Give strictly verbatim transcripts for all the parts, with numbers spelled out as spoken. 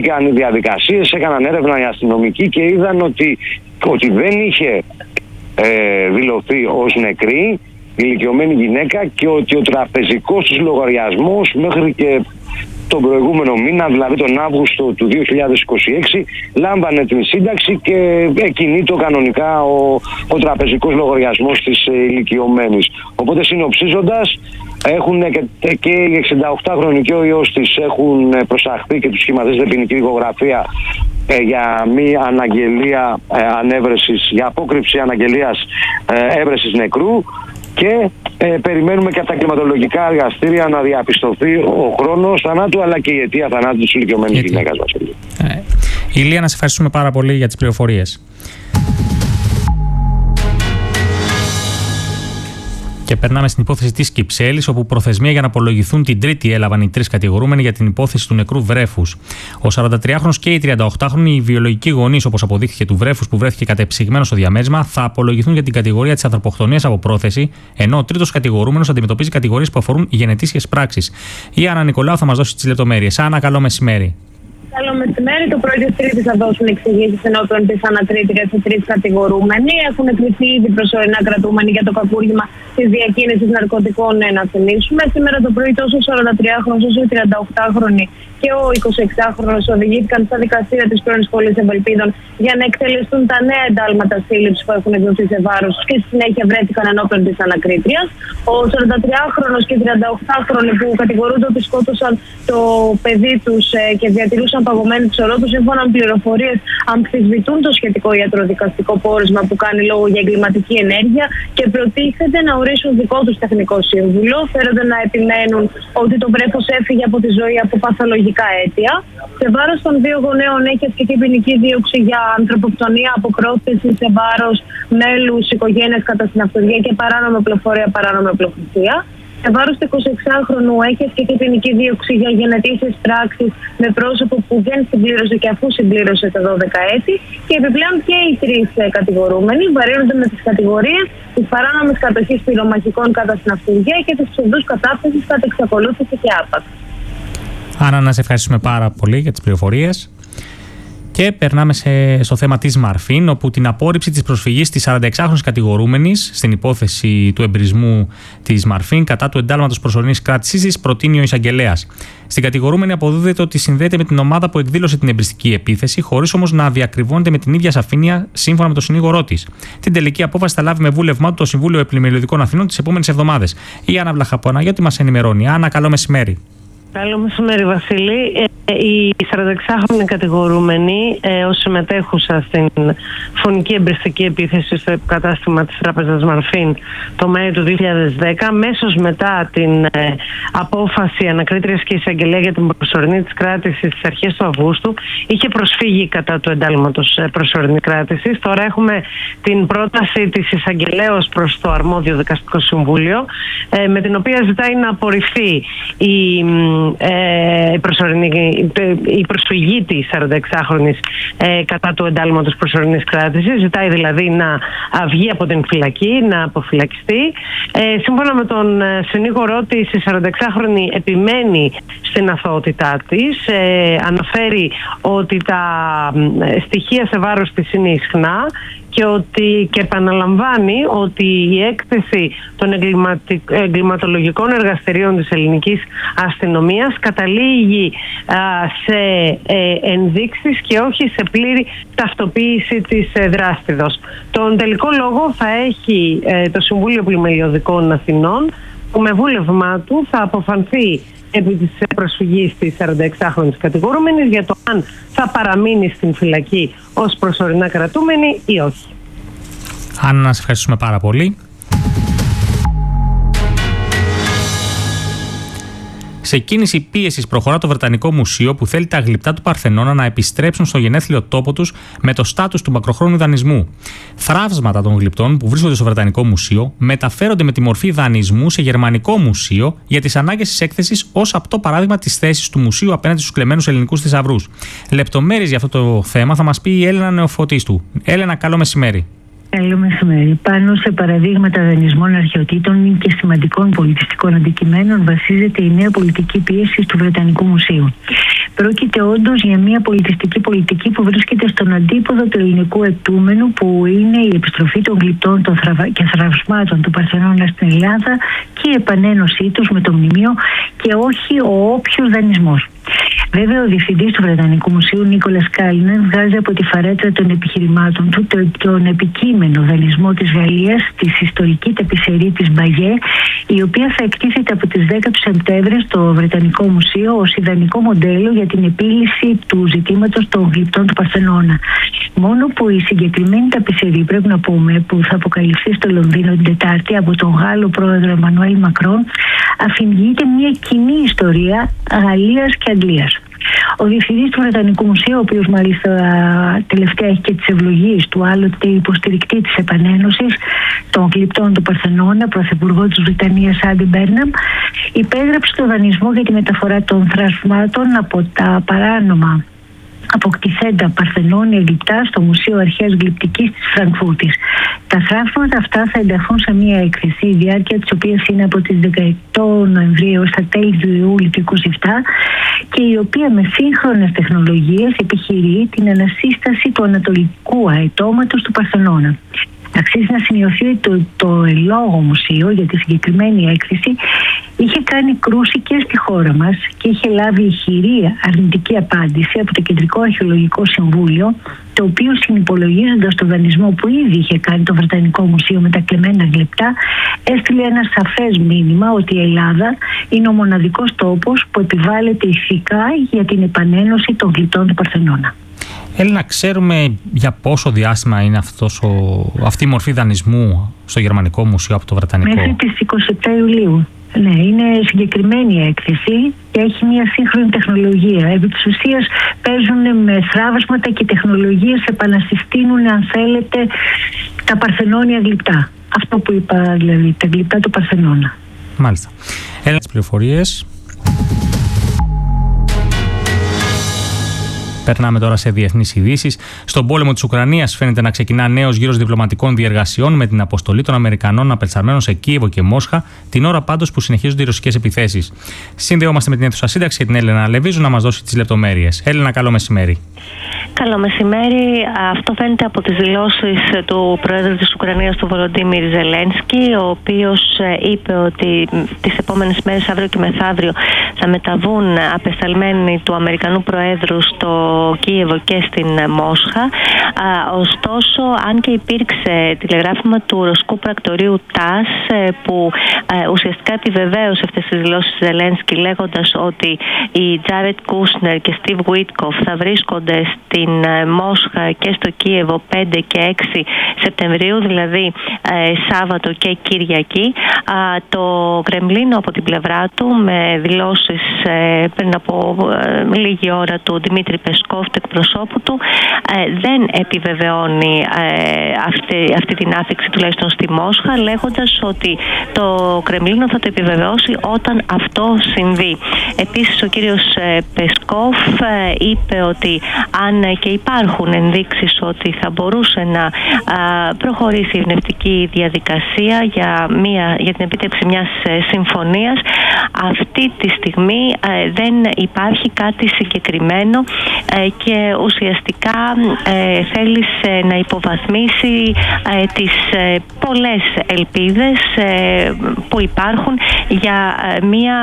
Μπήκαν οι διαδικασίες, έκαναν έρευνα οι αστυνομικοί και είδαν ότι, ότι δεν είχε ε, δηλωθεί ως νεκρή ηλικιωμένη γυναίκα και ότι ο τραπεζικός της λογαριασμός μέχρι και τον προηγούμενο μήνα, δηλαδή τον Αύγουστο του δύο χιλιάδες είκοσι έξι, λάμβανε την σύνταξη και κινείται κανονικά ο, ο τραπεζικός λογαριασμός της ηλικιωμένης. Οπότε συνοψίζοντας, έχουν και, και η εξηνταοκτάχρονη και ο ιός της έχουν προσαχθεί και τους σχηματίζεται ποινική δικογραφία ε, για μη αναγγελία ε, ανέβρεσης, για απόκρυψη αναγγελίας ε, έβρεσης νεκρού. Και ε, περιμένουμε και από τα κλιματολογικά εργαστήρια να διαπιστωθεί ο χρόνος θανάτου αλλά και η αιτία θανάτου της ηλικιωμένης γυναίκας. Ε, Ηλία, να σε ευχαριστούμε πάρα πολύ για τις πληροφορίες. Και περνάμε στην υπόθεση της Κυψέλης, όπου προθεσμία για να απολογηθούν την Τρίτη έλαβαν οι τρεις κατηγορούμενοι για την υπόθεση του νεκρού βρέφους. Ο σαραντατριάχρονος και οι τριανταοκτάχρονοι, οι βιολογικοί γονείς, όπως αποδείχθηκε, του βρέφους που βρέθηκε κατεψυγμένο στο διαμέρισμα, θα απολογηθούν για την κατηγορία της ανθρωποκτονίας από πρόθεση, ενώ ο τρίτος κατηγορούμενος αντιμετωπίζει κατηγορίες που αφορούν γενετήσιες πράξεις. Η Άννα Νικολάου θα μας δώσει τις λεπτομέρειες. Άννα, καλό μεσημέρι. Καλό μεσημέρι. Το πρωί της Τρίτης θα δώσουν εξηγήσεις ενώπιον της ανακρίτριας οι τρεις κατηγορούμενοι. Έχουν κληθεί ήδη προσωρινά κρατούμενοι για το κακούργημα της διακίνησης ναρκωτικών, να θυμίσουμε. Σήμερα το πρωί τόσο ο σαραντατριάχρονος όσο οι τριανταοκτάχρονοι και ο εικοσιεξάχρονος οδηγήθηκαν στα δικαστήρια της πρώην πόλης Ευελπίδων για να εκτελεστούν τα νέα εντάλματα σύλληψης που έχουν εκδοθεί σε βάρος και στη συνέχεια βρέθηκαν ενώπιον της ανακρίτριας. Ο σαραντατριάχρονος και οι τριανταοκτάχρονοι που κατηγορούνται ότι σκότωσαν το παιδί τους και διατηρούσαν παγωμένη τη ορό του, σύμφωνα με πληροφορίες, αμφισβητούν το σχετικό ιατροδικαστικό πόρισμα που κάνει λόγο για εγκληματική ενέργεια και προτίθεται να ορίσουν δικό τους τεχνικό σύμβουλο. Φέρονται να επιμένουν ότι το βρέφος έφυγε από τη ζωή από παθολογικά αίτια. Σε βάρος των δύο γονέων έχει ασκηθεί ποινική δίωξη για ανθρωποκτονία από πρόθεση σε βάρος μέλους οικογένειας κατά συναυτουργία και παράνομη οπλοφορία, παράνομη οπλοθυσία. Σε βάρος του εικοσιεξάχρονου έχει ασκηθεί ποινική δίωξη για γενετήσιες πράξεις με πρόσωπο που δεν συμπλήρωσε και αφού συμπλήρωσε τα δώδεκα έτη. Και επιπλέον και οι τρεις κατηγορούμενοι βαρύνονται με τις κατηγορίες της παράνομης κατοχής πυρομαχικών κατά συναυτουργία και της ψευδούς κατάπτυσης κατά εξακολούθηση και άπαξ. Άννα, να σε ευχαριστούμε πάρα πολύ για τις πληροφορίες. Και περνάμε σε, στο θέμα της Μαρφίν, όπου την απόρριψη της προσφυγής της σαρανταεξάχρονης κατηγορούμενης στην υπόθεση του εμπρισμού της Μαρφίν κατά του εντάλματος προσωρινής κράτησης της προτείνει ο εισαγγελέας. Στην κατηγορούμενη αποδίδεται ότι συνδέεται με την ομάδα που εκδήλωσε την εμπριστική επίθεση, χωρίς όμως να διακριβώνεται με την ίδια σαφήνεια σύμφωνα με τον συνήγορό της. Την τελική απόφαση θα λάβει με βούλευμά του το Συμβούλιο Επιμελητικών Αθηνών τις επόμενες εβδομάδες. Η Άννα Βλαχαπαναγιώτη μας ενημερώνει. Άννα, καλό μεσημέρι. Καλό μεσημέρι, Βασίλη. Οι σαρανταεξάχρονοι κατηγορούμενοι ε, ως συμμετέχουσα στην φωνική εμπριστική επίθεση στο κατάστημα της τράπεζας Μαρφίν το Μάιο του δύο χιλιάδες δέκα, αμέσως μετά την ε, απόφαση ανακρίτριας και εισαγγελέα για την προσωρινή της κράτησης στις αρχές του Αυγούστου, είχε προσφύγει κατά του εντάλματος ε, προσωρινής κράτησης. Τώρα έχουμε την πρόταση της εισαγγελέως προς το αρμόδιο δικαστικό συμβούλιο, ε, με την οποία ζητάει να απορριφθεί η, ε, η προσωρινή η προσφυγή της σαρανταεξάχρονης ε, κατά του εντάλματος προσωρινής κράτησης. Ζητάει δηλαδή να βγει από την φυλακή, να αποφυλακιστεί. Ε, σύμφωνα με τον συνήγορό της, η σαρανταεξάχρονη επιμένει στην αθωότητά της. Ε, αναφέρει ότι τα στοιχεία σε βάρος της είναι ισχνά και, ότι, και επαναλαμβάνει ότι η έκθεση των εγκληματολογικών εργαστηρίων της ελληνικής αστυνομίας καταλήγει α, σε ε, ενδείξεις και όχι σε πλήρη ταυτοποίηση της ε, δράστηδος. Τον τελικό λόγο θα έχει ε, το Συμβούλιο Πλημελιωδικών Αθηνών, που με βούλευμά του θα αποφανθεί επί της προσφυγής της σαρανταεξάχρονης κατηγορούμενης για το αν θα παραμείνει στην φυλακή ως προσωρινά κρατούμενη ή όχι. Άννα, να σε ευχαριστούμε πάρα πολύ. Σε κίνηση πίεσης προχωρά το Βρετανικό Μουσείο, που θέλει τα γλυπτά του Παρθενώνα να επιστρέψουν στο γενέθλιο τόπο τους με το στάτους του μακροχρόνιου δανεισμού. Θραύσματα των γλυπτών που βρίσκονται στο Βρετανικό Μουσείο μεταφέρονται με τη μορφή δανεισμού σε Γερμανικό Μουσείο για τις ανάγκες της έκθεσης, ως απτό παράδειγμα της θέσης του Μουσείου απέναντι στους κλεμμένους ελληνικούς θησαυρούς. Λεπτομέρειες για αυτό το θέμα θα μας πει η Έλενα Νεοφωτίστου. Έλενα, καλό μεσημέρι. Καλό μεσημέρι. Πάνω σε παραδείγματα δανεισμών αρχαιοτήτων και σημαντικών πολιτιστικών αντικειμένων βασίζεται η νέα πολιτική πίεση του Βρετανικού Μουσείου. Πρόκειται όντως για μια πολιτιστική πολιτική που βρίσκεται στον αντίποδο του ελληνικού αιτούμενου, που είναι η επιστροφή των γλυπτών των θραβα... και θραυσμάτων του Παρθενώνα στην Ελλάδα και η επανένωσή τους με το μνημείο, και όχι ο όποιος δανεισμός. Βέβαια, ο διευθυντής του Βρετανικού Μουσείου, Νίκολας Κάλινεν, βγάζει από τη φαρέτρα των επιχειρημάτων του τον επικείμενο δανεισμό της Γαλλίας της ιστορική ταπεισερή της Μπαγιέ, η οποία θα εκτίθεται από τις δέκα του Σεπτέμβρη στο Βρετανικό Μουσείο ως ιδανικό μοντέλο για την επίλυση του ζητήματος των γλυπτών του Παρθενώνα. Μόνο που η συγκεκριμένη ταπεισερή, πρέπει να πούμε, που θα αποκαλυφθεί στο Λονδίνο την Τετάρτη από τον Γάλλο πρόεδρο Εμμανουέλ Μακρόν, αφηγείται μια κοινή ιστορία Γαλλίας και Αγγλίας. Ο διευθυντής του Βρετανικού Μουσείου, ο οποίος μάλιστα τελευταία έχει και τις ευλογίες του άλλοτε υποστηρικτή της επανένωσης των γλυπτών του Παρθενώνα, πρωθυπουργό της Βρετανίας Άντι Μπέρναμ, υπέγραψε το δανεισμό για τη μεταφορά των θραυσμάτων από τα παράνομα αποκτηθέντα παρθενώνια γλυπτά στο Μουσείο Αρχαίας Γλυπτικής της Φραγκφούρτης. Τα θραύσματα αυτά θα ενταχθούν σε μια έκθεση, η διάρκεια της οποίας είναι από τις δεκαοκτώ Νοεμβρίου στα τέλη του Ιούλη του είκοσι επτά, και η οποία με σύγχρονες τεχνολογίες επιχειρεί την ανασύσταση του ανατολικού αετώματος του Παρθενώνα. Αξίζει να σημειωθεί ότι το, το ελόγω μουσείο για τη συγκεκριμένη έκθεση είχε κάνει κρούση και στη χώρα μας και είχε λάβει ηχηρή αρνητική απάντηση από το Κεντρικό Αρχαιολογικό Συμβούλιο, το οποίο, συνυπολογίζοντας το δανεισμό που ήδη είχε κάνει το Βρετανικό Μουσείο με τα κλεμμένα γλυπτά, έστειλε ένα σαφές μήνυμα ότι η Ελλάδα είναι ο μοναδικός τόπος που επιβάλλεται ηθικά για την επανένωση των γλυπτών του Παρθενώνα. Έλληνα, ξέρουμε για πόσο διάστημα είναι αυτός ο, αυτή η μορφή δανεισμού στο Γερμανικό Μουσείο από το Βρετανικό? Μέχρι τις είκοσι επτά Ιουλίου. Ναι, είναι συγκεκριμένη έκθεση και έχει μια σύγχρονη τεχνολογία. Επί της ουσίας παίζουν με θράψματα και τεχνολογίες, επανασυστήνουν, αν θέλετε, τα παρθενώνια γλυπτά. Αυτό που είπα, δηλαδή, τα γλυπτά του Παρθενώνα. Μάλιστα. Έλα τις πληροφορίες. Περνάμε τώρα σε διεθνείς ειδήσεις. Στον πόλεμο της Ουκρανίας φαίνεται να ξεκινά νέος γύρος διπλωματικών διεργασιών με την αποστολή των Αμερικανών απελσαρμένων σε Κίεβο και Μόσχα, την ώρα πάντως που συνεχίζονται οι ρωσικές επιθέσεις. Συνδεόμαστε με την αίθουσα σύνταξη και την Έλενα Λεβίζου να μας δώσει τις λεπτομέρειες. Έλενα, καλό μεσημέρι. Καλό μεσημέρι. Αυτό φαίνεται από τις δηλώσεις του Προέδρου της Ουκρανίας, του Βολοντίμιρ Ζελένσκι, ο οποίος είπε ότι τις επόμενες μέρες, αύριο και μεθαύριο, θα μεταβούν απεσταλμένοι του Αμερικανού Προέδρου στο Κίεβο και στην Μόσχα. Ωστόσο, αν και υπήρξε τηλεγράφημα του ρωσικού πρακτορείου ΤΑΣ, που ουσιαστικά επιβεβαίωσε αυτές τις δηλώσεις Ζελένσκι, λέγοντας ότι οι Τζάρετ Κούσνερ και Στιβ Βουίτκοφ θα βρίσκονται στην Μόσχα και στο Κίεβο πέντε και έξι Σεπτεμβρίου, δηλαδή Σάββατο και Κυριακή. Το Κρεμλίνο από την πλευρά του, με δηλώσεις πριν από λίγη ώρα του Δημήτρη Πεσκόφ, του εκπροσώπου του, δεν επιβεβαιώνει αυτή, αυτή την άφηξη, τουλάχιστον στη Μόσχα, λέγοντας ότι το Κρεμλίνο θα το επιβεβαιώσει όταν αυτό συμβεί. Επίσης, ο κύριος Πεσκόφ είπε ότι αν και υπάρχουν ενδείξεις ότι θα μπορούσε να προχωρήσει η ειρηνευτική διαδικασία για, μια, για την επίτευξη μιας συμφωνίας, αυτή τη στιγμή δεν υπάρχει κάτι συγκεκριμένο και ουσιαστικά θέλησε να υποβαθμίσει τις πολλές ελπίδες που υπάρχουν για μια,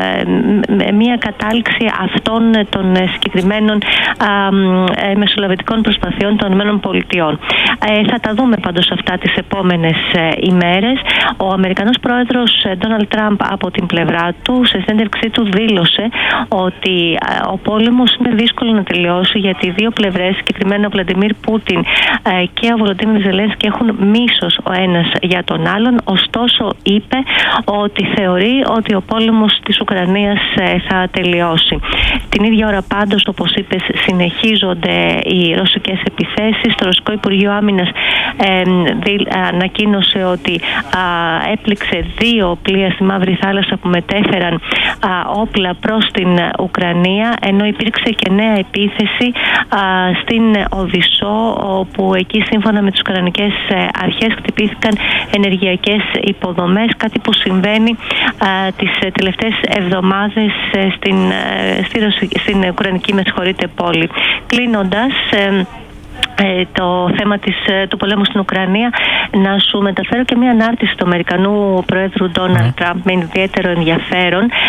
μια κατάληξη αυτών των συγκεκριμένων μεσολαβητικών προσπαθειών των ΗΠΑ. Θα τα δούμε πάντως αυτά τις επόμενες ημέρες. Ο Αμερικανός πρόεδρος Ντόναλντ Τραμπ από την πλευρά του, σε συνέντευξή του, δήλωσε ότι ο πόλεμος είναι δύσκολο να τελειώσει, γιατί οι δύο πλευρές, συγκεκριμένα ο Βλαντιμίρ Πούτιν και ο Βολοντίμιρ Ζελένσκι, έχουν μίσος ο ένας για τον άλλον. Ωστόσο, είπε ότι θεωρεί ότι ο πόλεμος της Ουκρανίας θα τελειώσει. Την ίδια ώρα πάντως, όπως είπες, συνεχίζονται οι ρωσικές επιθέσεις. Το Ρωσικό Υπουργείο Άμυνας ε, δι, ανακοίνωσε ότι α, έπληξε δύο πλοία στη Μαύρη Θάλασσα που μετέφεραν α, όπλα προς την Ουκρανία, ενώ υπήρξε και νέα επίθεση α, στην Οδυσσό, όπου εκεί σύμφωνα με τις ουκρανικές αρχές χτυπήθηκαν ενεργειακές υποδομές, κάτι που συμβαίνει α, τις τελευταίες εβδομάδες στην, στη Ρωσική, στην Ουκρανική με συγχωρείτε, πόλη. Κλείνοντας ε, το θέμα της, του πολέμου στην Ουκρανία, να σου μεταφέρω και μια ανάρτηση του Αμερικανού Προέδρου Ντόναλντ Τραμπ με ιδιαίτερο ενδιαφέρον. Α,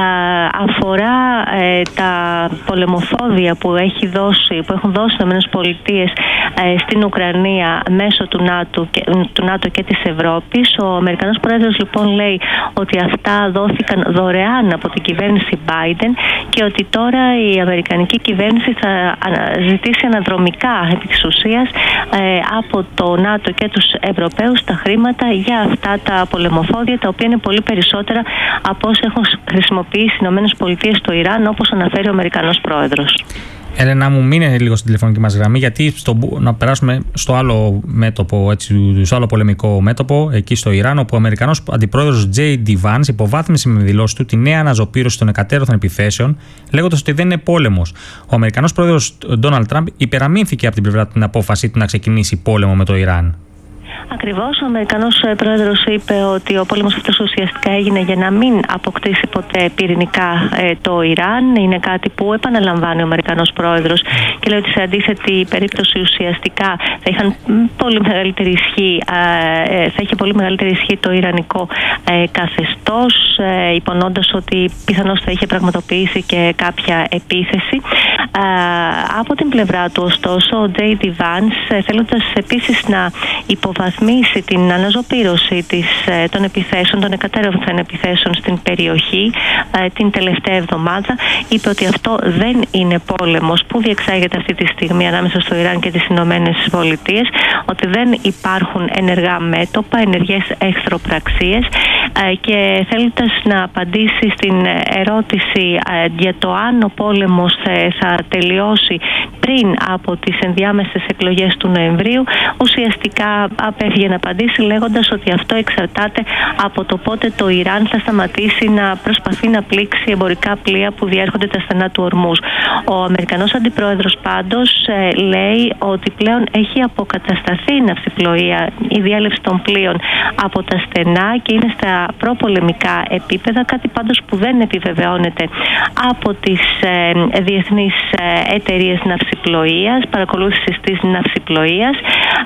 αφορά ε, τα πολεμοφόδια που, έχει δώσει, που έχουν δώσει οι ΗΠΑ ε, στην Ουκρανία μέσω του ΝΑΤΟ, και, του ΝΑΤΟ και της Ευρώπης. Ο Αμερικανός Πρόεδρος λοιπόν λέει ότι αυτά δόθηκαν δωρεάν από την κυβέρνηση Biden και ότι τώρα η Αμερικανική κυβέρνηση θα ζητήσει αναδρομικά επί της ουσίας ε, από το ΝΑΤΟ και τους Ευρωπαίους τα χρήματα για αυτά τα πολεμοφόδια, τα οποία είναι πολύ περισσότερα από όσα έχουν χρησιμοποιήσει οι ΗΠΑ στο Ιράν, όπως αναφέρει ο Αμερικανός Πρόεδρος. Έλενα μου, μείνε λίγο στην τηλεφωνική μας γραμμή, γιατί στο, να περάσουμε στο άλλο μέτωπο, έτσι, στο άλλο πολεμικό μέτωπο, εκεί στο Ιράν, όπου ο Αμερικανός Αντιπρόεδρος τζέι ντι Vance υποβάθμισε με δηλώσεις του τη νέα αναζωπήρωση των εκατέρωθων επιθέσεων, λέγοντας ότι δεν είναι πόλεμος. Ο Αμερικανός Πρόεδρος Ντόναλντ Τραμπ υπεραμείνθηκε από την πλευρά του την απόφαση του να ξεκινήσει πόλεμο με το Ιράν. Ακριβώς, ο Αμερικανός Πρόεδρος είπε ότι ο πόλεμος αυτός ουσιαστικά έγινε για να μην αποκτήσει ποτέ πυρηνικά ε, το Ιράν. Είναι κάτι που επαναλαμβάνει ο Αμερικανός Πρόεδρος και λέει ότι σε αντίθετη περίπτωση ουσιαστικά θα είχαν πολύ μεγαλύτερη ισχύ, ε, θα είχε πολύ μεγαλύτερη ισχύ το ιρανικό ε, καθεστώς, ε, υπονοώντας ότι πιθανώς θα είχε πραγματοποιήσει και κάποια επίθεση. Ε, από την πλευρά του, ωστόσο, ο τζέι ντι Vance, θέλοντας επίσης να υποβαθμίσει την αναζωπήρωση της, των επιθέσεων, των εκατέρωθων επιθέσεων στην περιοχή ε, την τελευταία εβδομάδα, είπε ότι αυτό δεν είναι πόλεμος που διεξάγεται αυτή τη στιγμή ανάμεσα στο Ιράν και τις Ηνωμένες Πολιτείες, ότι δεν υπάρχουν ενεργά μέτωπα, ενεργές εχθροπραξίες ε, και θέλοντας να απαντήσει στην ερώτηση ε, για το αν ο πόλεμος ε, θα τελειώσει πριν από τις ενδιάμεσες εκλογές του Νοεμβρίου, ουσιαστικά απέφυγε να απαντήσει λέγοντας ότι αυτό εξαρτάται από το πότε το Ιράν θα σταματήσει να προσπαθεί να πλήξει εμπορικά πλοία που διέρχονται τα στενά του Ορμούζ. Ο Αμερικανός Αντιπρόεδρος πάντως ε, λέει ότι πλέον έχει αποκατασταθεί η ναυσιπλοεία, η διέλευση των πλοίων από τα στενά και είναι στα προπολεμικά επίπεδα, κάτι πάντως που δεν επιβεβαιώνεται από τις ε, διεθνείς ε, εταιρείες ναυσιπλοείας, παρακολούθησης της ναυσιπλοείας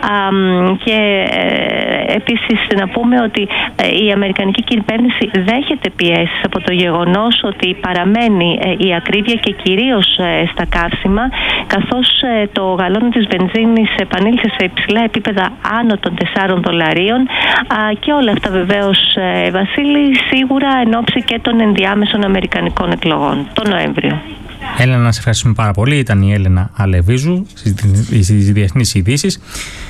ε, και ε, επίσης να πούμε ότι ε, η αμερικανική κυβέρνηση δέχεται πιέσεις από το γεγονός ότι παραμένει ε, η ακρίβεια και κυρίως ε, στα καύσιμα, καθώς ε, το γαλόνι της βενζίνης επανήλθε σε υψηλά επίπεδα άνω των τεσσάρων δολαρίων α, και όλα αυτά βεβαίως ε, Βασίλη, σίγουρα εν ώψη και των ενδιάμεσων αμερικανικών εκλογών τον Νοέμβριο. Έλενα, να σε ευχαριστούμε πάρα πολύ. Ήταν η Έλενα Αλεβίζου στις διεθνείς ειδήσεις.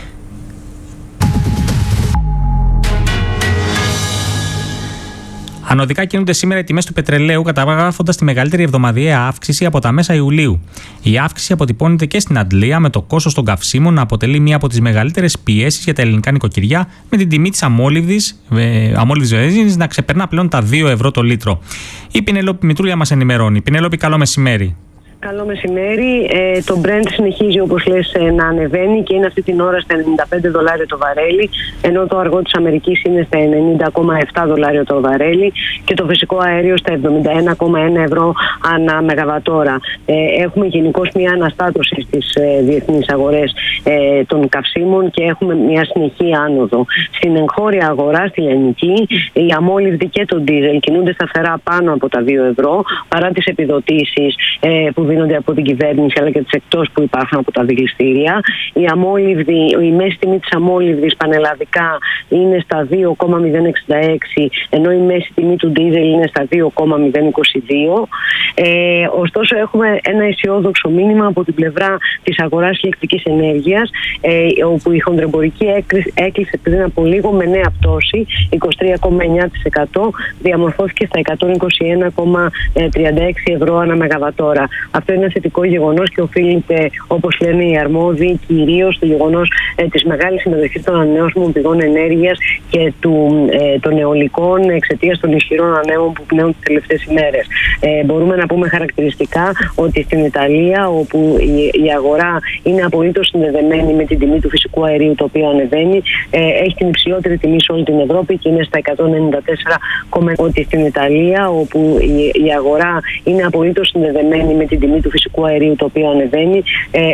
Ανωδικά κινούνται σήμερα οι τιμές του πετρελαίου, καταγράφοντας τη μεγαλύτερη εβδομαδιαία αύξηση από τα μέσα Ιουλίου. Η αύξηση αποτυπώνεται και στην Αντλία, με το κόστος των καυσίμων να αποτελεί μία από τις μεγαλύτερες πιέσεις για τα ελληνικά νοικοκυριά, με την τιμή της αμόλυβδης, ε, αμόλυβδης βενζίνης να ξεπερνά πλέον τα δύο ευρώ το λίτρο. Η Πινελόπη Μητρούλια μας ενημερώνει. Πινελόπη, καλό μεσημέρι. Καλό μεσημέρι. Ε, το Brent συνεχίζει, όπως λες, να ανεβαίνει και είναι αυτή την ώρα στα ενενήντα πέντε δολάρια το βαρέλι, ενώ το αργό της Αμερικής είναι στα ενενήντα κόμμα επτά δολάρια το βαρέλι και το φυσικό αέριο στα εβδομήντα ένα κόμμα ένα ευρώ ανά μεγαβατόρα. Ε, έχουμε γενικώς μια αναστάτωση στις ε, διεθνείς αγορές ε, των καυσίμων και έχουμε μια συνεχή άνοδο. Στην εγχώρια αγορά, στη λιανική, η αμόλυβδη και το ντίζελ κινούνται σταθερά πάνω από τα δύο ευρώ, παρά τις επιδοτήσεις ε, που δίνονται από την κυβέρνηση αλλά και τις εκτός που υπάρχουν από τα δηληστήρια. Η, αμόλυβδη, η μέση τιμή της αμόλυβδης πανελλαδικά είναι στα δύο κόμμα μηδέν εξήντα έξι, ενώ η μέση τιμή του ντίζελ είναι στα δύο κόμμα μηδέν είκοσι δύο. Ε, ωστόσο έχουμε ένα αισιόδοξο μήνυμα από την πλευρά της αγοράς ηλεκτρικής ενέργειας, ε, όπου η χονδρεμπορική έκλεισε πριν από λίγο με νέα πτώση είκοσι τρία κόμμα εννιά τοις εκατό, διαμορφώθηκε στα εκατόν είκοσι ένα κόμμα τριάντα έξι ευρώ ανά μεγαβατόρα. Αυτό είναι ένα θετικό γεγονός και οφείλεται, όπως λένε οι αρμόδιοι, κυρίως στο γεγονός ε, της μεγάλης συμμετοχής των ανανεώσιμων πηγών ενέργειας και του, ε, των αιωλικών εξαιτίας των ισχυρών ανέμων που πνέουν τις τελευταίες ημέρες. Ε, μπορούμε να πούμε χαρακτηριστικά ότι στην Ιταλία, όπου η, η αγορά είναι απολύτως συνδεδεμένη με την τιμή του φυσικού αερίου, το οποίο ανεβαίνει, ε, έχει την υψηλότερη τιμή σε όλη την Ευρώπη και είναι στα εκατόν ενενήντα τέσσερα κόμμα ένα. Ότι στην Ιταλία, όπου η, η αγορά είναι απολύτως συνδεδεμένη με την τιμή του φυσικού αερίου, το οποίο ανεβαίνει, ε,